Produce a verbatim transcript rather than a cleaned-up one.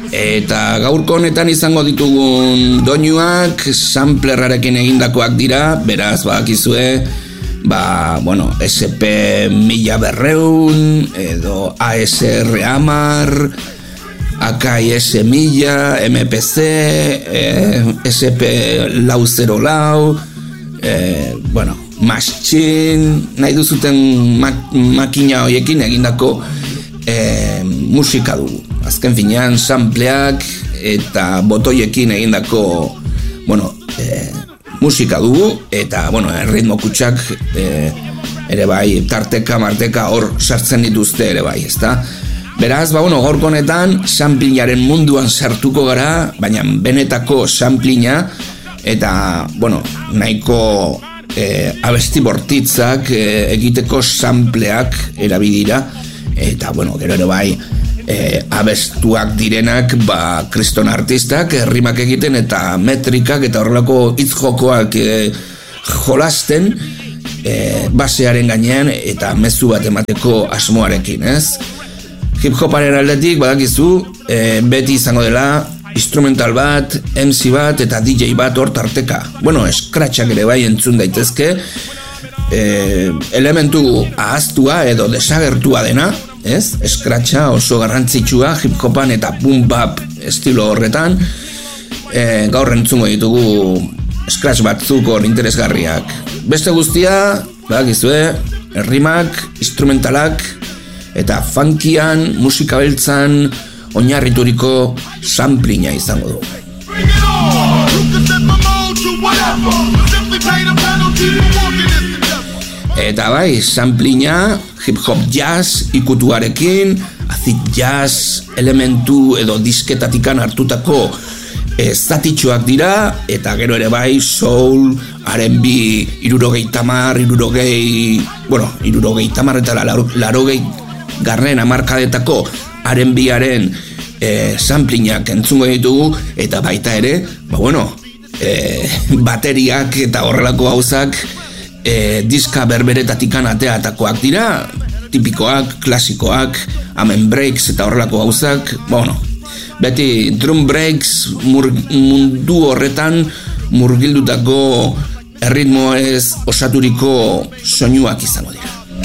Eta gaurko honetan izango ditugun doinuak samplerrarekin egindakoak dira, beraz bakizue, ba, bueno, S P mila berreun, edo A S R hamar, A K S mila, M P C, eh, S P lau zero lau, eh, bueno, Machine, nahi duzuten mak makina horiekin egindako eh, musika dugu. Azken finean, sampleak eta botoiekin egindako, bueno, eh, musika dugu, eta, bueno, ritmo kutsak eh, ere bai, tarteka, marteka hor sartzen dituzte ere bai, ezta? Beraz, ba, bueno, gaurko honetan, samplingaren munduan sartuko gara, baina benetako samplinga, eta, bueno, nahiko eh, abesti bortitzak eh, egiteko sampleak erabidira, eta, bueno, gero ere bai, E, abestuak direnak ba, kriston artistak rimak egiten eta metrikak eta horrelako hitz-jokoak e, jolasten e, basearen gainean eta mezu bat emateko asmoarekin, ez? Hip-hoparen aldetik badakizu e, beti izango dela instrumental bat, M C bat eta D J bat hor tarteka. Bueno, scratchak ere bai entzun daitezke, e, elementu ahaztua edo desagertua dena, ez? Scratcha oso garrantzitsua hip-hopan eta boom-bap estilo horretan. E, gaur entzungo ditugu scratch batzuk hor interesgarriak. Beste guztia, badakizue, rimak, instrumentalak eta funkian, musika beltzan oinarrituriko samplinga izango du. Eta bai, samplinga, hip-hop jazz ikutuarekin, acid jazz elementu edo disketatikan hartutako estatitxoak dira, eta gero ere bai, soul, R and B, irurogei tamar, irurogei, bueno, irurogei tamar eta larogei garren amarkadetako R and B-aren e, samplingak entzungo ditugu, eta baita ere, ba bueno, e, bateriak eta horrelako gauzak, E, diska berberetatikan ateatakoak dira, tipikoak, klasikoak, amen breaks eta horrelako gauzak, bueno, beti drum breaks mur, mundu horretan murgildutako erritmo ez osaturiko soinuak izango dira.